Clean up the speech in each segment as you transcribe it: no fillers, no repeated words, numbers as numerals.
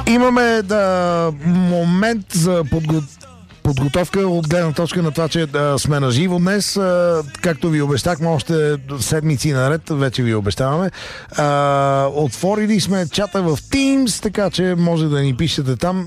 Имаме момент за подготовка от гледна точка на това, че сме на живо днес. Както ви обещахме още седмици наред, вече ви обещаваме. Отворили сме чата в Teams, така че може да ни пишете там.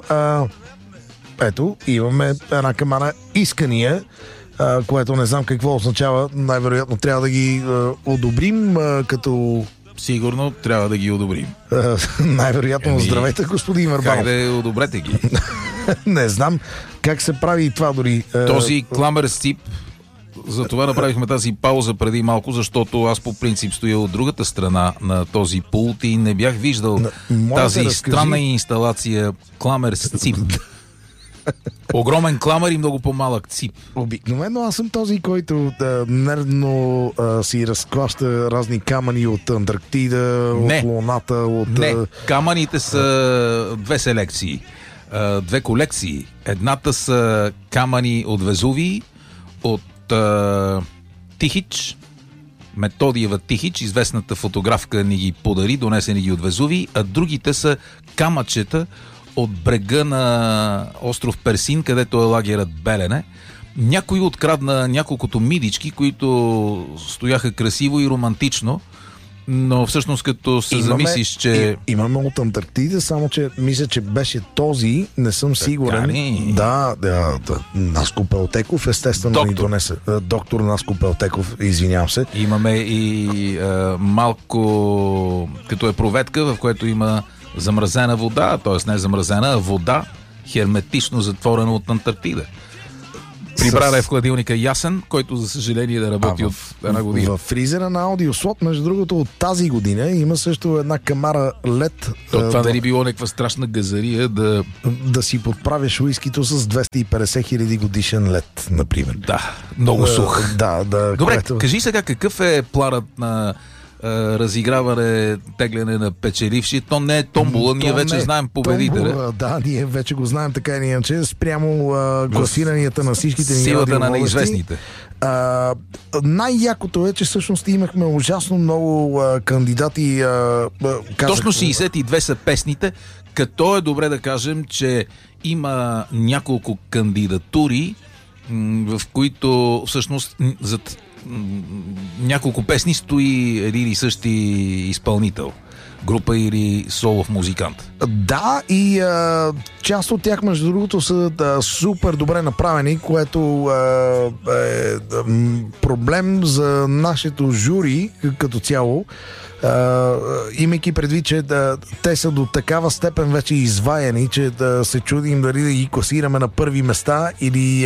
Ето, имаме една камара искания, което не знам какво означава. Най-вероятно трябва да ги одобрим, като... Сигурно трябва да ги одобрим. Най-вероятно. Здравейте, господин Върбанов. Как да одобрете ги? Не знам как се прави това дори. Този кламер сцип, за това направихме тази пауза преди малко, защото аз по принцип стоя от другата страна на този пулт и не бях виждал тази странна инсталация кламер сцип. Огромен кламер и много по-малък цип. Обикновено аз съм този, който нервно си разклаща разни камъни от Антарктида, от Луната, от... Не, камъните са две селекции. Две колекции. Едната са камъни от Везувий, от Тихич, Методиева Тихич, известната фотографка ни ги подари, донесени ги от Везувий, а другите са камъчета от брега на остров Персин, където е лагерът Белене. Някой открадна няколкото мидички, които стояха красиво и романтично, но всъщност като се замислиш, че... Имаме от Антарктида, само че мисля, че беше този, не съм сигурен. Да, Наско Пелтеков, естествено ни донесе. Доктор Наско Пелтеков, извинявам се. Имаме и малко като е проветка, в което има замразена вода, т.е. не замразена, а вода, херметично затворена от Антарктида. Прибрана е в хладилника Ясен, който за съжаление да работи от една година. В фризера на Аудиослот, между другото, от тази година има също една камара LED. Това дали било някаква страшна газария да си подправяш уискито с 250 хиляди годишен LED, например. Да, много сух. Добре, кажи сега какъв е планът на разиграване, тегляне на печеливши. То не е томбола, ние вече знаем победителя. Да, ние вече го знаем така или иначе, спрямо класиранията на всичките ни силата на неизвестните. Най-якото е, че всъщност имахме ужасно много кандидати. Точно 62 са песните, като е добре да кажем, че има няколко кандидатури, в които всъщност зад няколко песни стои един и същи изпълнител, група или солов музикант. Да, и част от тях, между другото, са супер добре направени, което е проблем за нашето жури като цяло. Имайки предвид, че те са до такава степен вече изваяни, че да се чудим дали да ги класираме на първи места или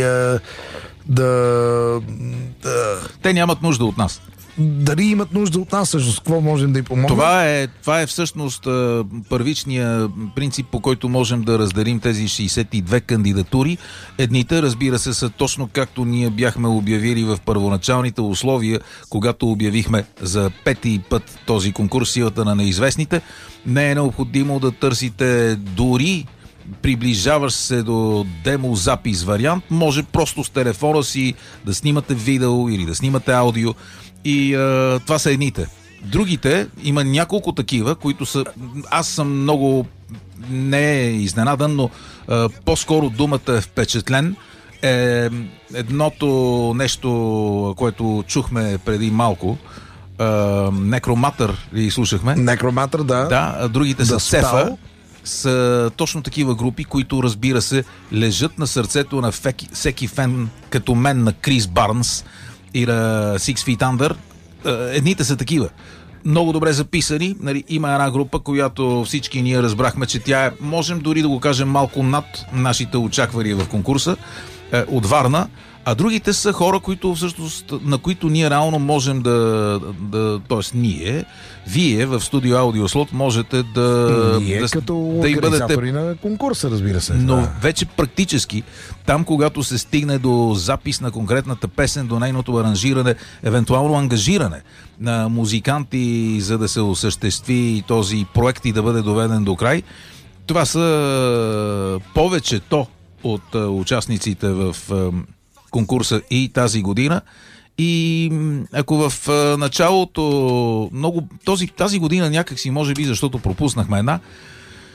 те нямат нужда от нас. Дали имат нужда от нас, всъщност, какво можем да им помогнем? Това е всъщност първичният принцип, по който можем да разделим тези 62 кандидатури. Едните, разбира се, са точно както ние бяхме обявили в първоначалните условия, когато обявихме за пети път този конкурс Силата на неизвестните. Не е необходимо да търсите дори приближаваш се до демо запис вариант, може просто с телефона си да снимате видео или да снимате аудио и това са едните. Другите, има няколко такива, които са... Аз съм много не изненадан, но по-скоро думата е впечатлен. Едното нещо, което чухме преди малко, Некроматър ли слушахме? Некроматър, да. Да, другите са Сефа. Са точно такива групи, които, разбира се, лежат на сърцето на всеки фен като мен на Крис Барнс и на Six Feet Under. Едните са такива. Много добре записани. Нали, има една група, която всички ние разбрахме, че тя е, можем дори да го кажем, малко над нашите очаквания в конкурса, от Варна. А другите са хора, които всъщност, на които ние реално можем т.е. вие в студио Аудиослот можете като организатори на конкурса, разбира се. Но вече практически, там когато се стигне до запис на конкретната песен, до нейното аранжиране, евентуално ангажиране на музиканти, за да се осъществи този проект и да бъде доведен до край, това са повечето от участниците в конкурса и тази година. И ако в началото тази година някакси, може би защото пропуснахме една,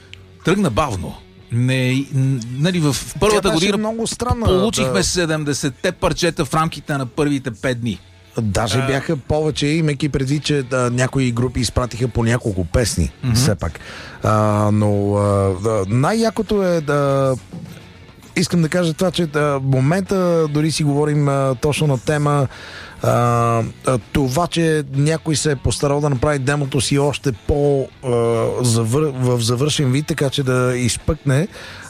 Тръгна бавно. Нали, в първата година много странна, получихме 70-те парчета в рамките на първите 5 дни. Даже бяха повече, имайки преди, че някои групи изпратиха по няколко песни, все пак. Но най-якото е да... Искам да кажа това, че в момента дори си говорим точно на тема това, че някой се е постарал да направи демото си още в завършен вид, така че да изпъкне,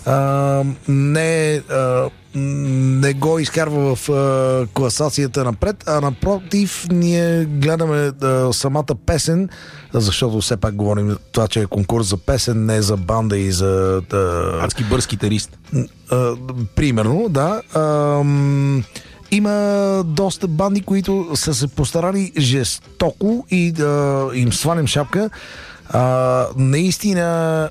не го изкарва в класацията напред, а напротив, ние гледаме самата песен, защото все пак говорим това, че е конкурс за песен, не за банда и за... Адски бърз китарист. Примерно, да. Има доста банди, които са се постарали жестоко и да им свалим шапка. Наистина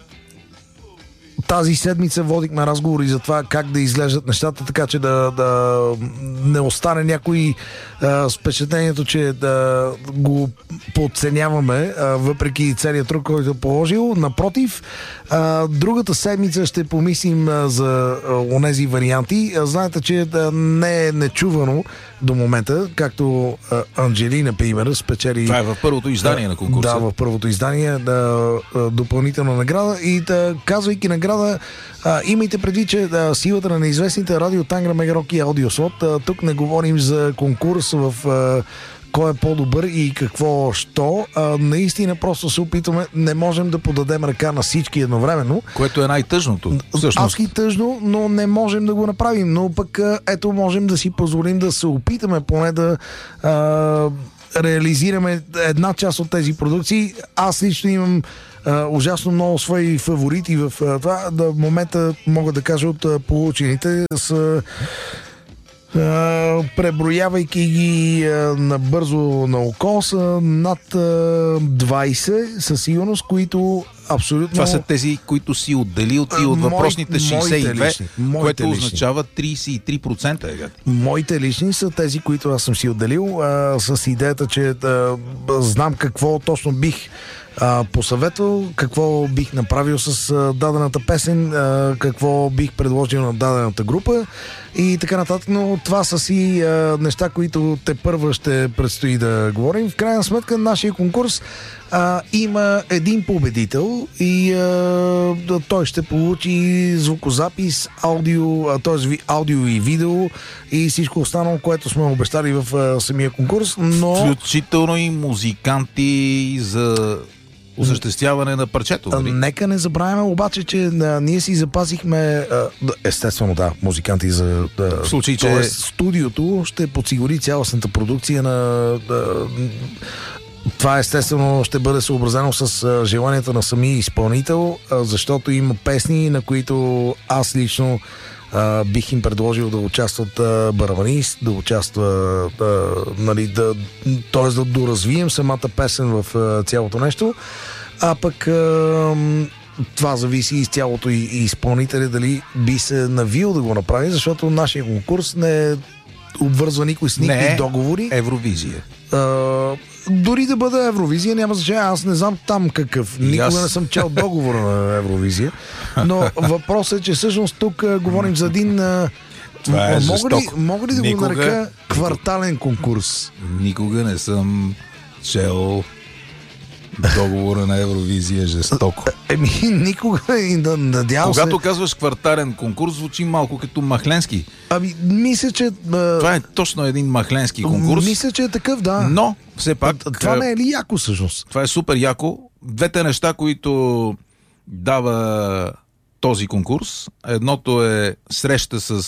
тази седмица водихме разговори за това как да изглеждат нещата, така че да не остане някой с впечатлението, че да го подценяваме, въпреки целият труд, който е положил. Напротив, другата седмица ще помислим за онези варианти. Знаете, че не е нечувано до момента, както Анджели, например, спечели... Това е в първото издание на конкурса. Да, в първото издание, допълнителна награда. И казвайки награда, имайте предвид, че силата на неизвестните радио Тангра, Мегарок и Аудиослот. Тук не говорим за конкурс в кой е по-добър и какво що. Наистина просто се опитваме, не можем да подадем ръка на всички едновременно. Което е най-тъжното. Адски тъжно, но не можем да го направим. Но пък ето можем да си позволим да се опитаме поне да реализираме една част от тези продукции. Аз лично имам ужасно много свои фаворити в това. В момента мога да кажа от получените с преброявайки ги набързо на око, са над 20 със сигурност, които абсолютно... Това са тези, които си отделил ти от въпросните 62, което означава 33%. Моите лични са тези, които аз съм си отделил, с идеята, че знам какво точно бих посъветвал, какво бих направил с дадената песен, какво бих предложил на дадената група и така нататък, но това са си неща, които тепърва ще предстои да говорим. В крайна сметка нашия конкурс има един победител и той ще получи звукозапис, аудио и видео и всичко останало, което сме обещали в самия конкурс, но... Включително и музиканти за осъществяване на парчето. Нали? Нека не забравяме обаче, че ние си запазихме естествено, музиканти за... в случай, че... Тоест, студиото ще подсигури цялостната продукция на... Това естествено ще бъде съобразено с желанията на самия изпълнител, защото има песни, на които аз лично бих им предложил да участват барабанист, да участва т.е. да доразвием самата песен в цялото нещо, а пък това зависи изцялото и изпълнителя дали би се навил да го направи, защото нашия конкурс не обвързва никой с никакви договори. Евровизия. Дори да бъде Евровизия, няма значение. Аз не знам там какъв. Никога не съм чел договора на Евровизия. Но въпросът е, че всъщност тук говорим за един... Това е жестоко. Мога ли да го нарека квартален конкурс? Никога не съм чел договора на Евровизия жестоко. Никога и надявам се... Когато казваш квартален конкурс, звучи малко като махленски. Мисля, че... Това е точно един махленски конкурс. Мисля, че е такъв, да. Но, все пак... Това не е ли яко, всъщност? Това е супер яко. Двете неща, които дава този конкурс, едното е среща с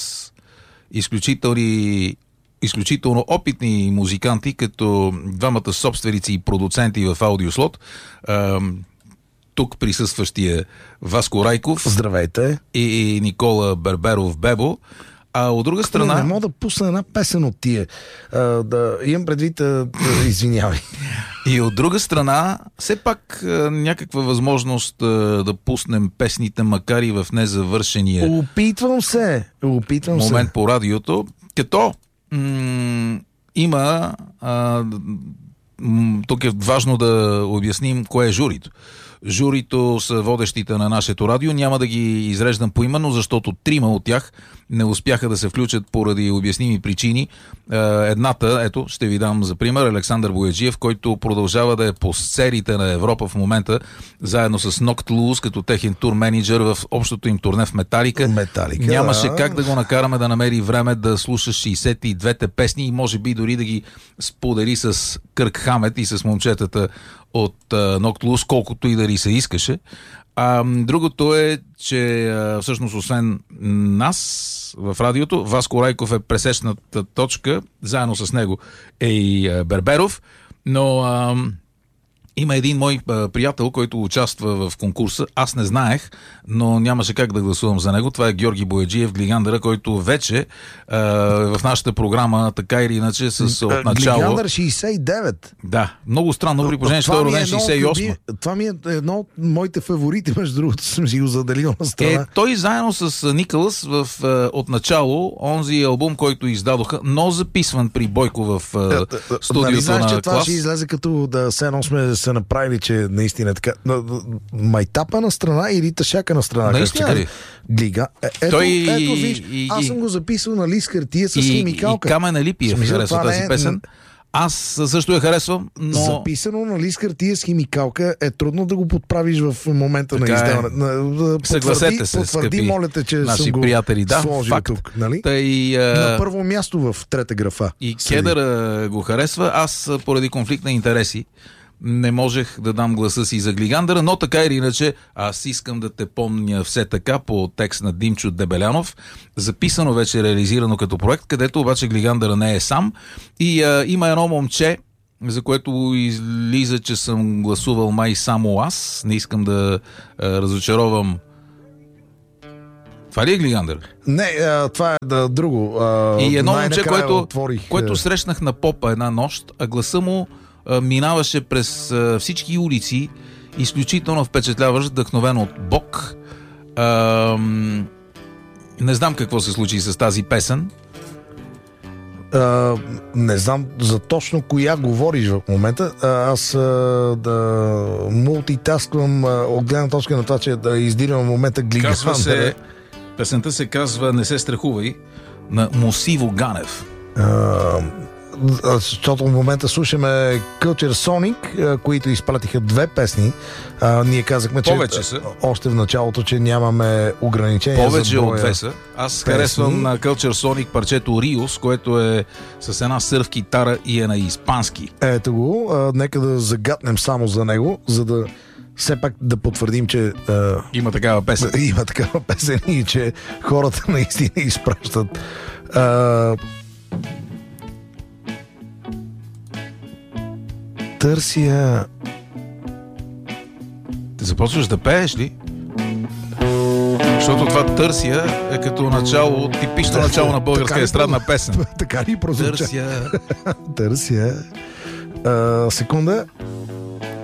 изключително опитни музиканти, като двамата собственици и продуценти в Аудиослот. Тук присъстващия Васко Райков. Здравейте. И Никола Берберов Бебо. А от друга страна... Не мога да пусна една песен от тия. Имам предвид... Извинявай. И от друга страна, все пак някаква възможност да пуснем песните, макар и в незавършения... Опитвам се. Момент по радиото. Като има... тук е важно да обясним кое е журито. Журито са водещите на нашето радио. Няма да ги изреждам поименно, защото 3 от тях не успяха да се включат поради обясними причини. Едната, ето, ще ви дам за пример, Александър Бояджиев, който продължава да е по сцените на Европа в момента, заедно с Knocked Loose, като техен тур менеджер в общото им турне в Металика. Нямаше как да го накараме да намери време да слуша 62-те песни и може би дори да ги сподели с Кърк Хамет и с момчетата от Knocked Loose, колкото и да се искаше. Другото е, че всъщност освен нас в радиото, Васко Райков е пресечната точка, заедно с него е и Берберов, но има един мой приятел, който участва в конкурса. Аз не знаех, но нямаше как да гласувам за него. Това е Георги Бояджиев, Глигандъра, който вече в нашата програма, така или иначе, от начало... Глигандър 69. Да, много странно, при положение, че той е роден 68. Това ми е едно от моите фаворити, между другото, съм си го заделил на страна. Той заедно с Никълас от начало, онзи албум, който издадоха, но записван при Бойко в студиото знаеш, на че Клас. Това ще излезе като да се едно сме се направили, че наистина така. Майтапа на страна или тъшака на страна. Наистина ли? Глига. Ето, виж, аз съм го записал на лист хартия с химикалка. И Камена Липиев харесва тази песен. Аз също я харесвам, но... Записано на лист хартия с химикалка е трудно да го подправиш в момента на издаване. Съгласете се, потвърди, моля те, че наши съм го приятели. Да, сложил факт. тук. Нали? На първо място в трета графа. И Кедър го харесва. Аз поради конфликт на интереси не можех да дам гласа си за Глигандъра, но така или иначе аз искам да те помня все така по текст на Димчо Дебелянов, записано вече, реализирано като проект, където обаче Глигандъра не е сам и има едно момче, за което излиза, че съм гласувал май само аз. Не искам да разочаровам. Това ли е Глигандър? Не, това е друго. И едно момче, което срещнах на попа една нощ, а гласа му минаваше през всички улици, изключително впечатляващ, вдъхновен от Бог. Не знам какво се случи с тази песен. Не знам за точно коя говориш в момента. Аз да мултитасквам от гледна точка на това, че да издирам в момента Глигандър. Песента се казва "Не се страхувай" на Мусиво Ганев. Защото в момента слушаме Culture Sonic, които изпратиха 2 песни. Ние казахме, че още в началото, че нямаме ограничения. Повече от 2 са. Аз харесвам на Culture Sonic парчето Риос, което е с една сърф китара и е на испански. Ето го, нека да загатнем само за него, за да все пак да потвърдим, че има такава песен. Има такава песен и че хората наистина изпращат. Търсия. Ти започваш да пееш ли? Защото това "Търсия" е като начало, типично начало на българска естрадна песен. Така ли прозвуча? Търсия. Търсия. Секунда.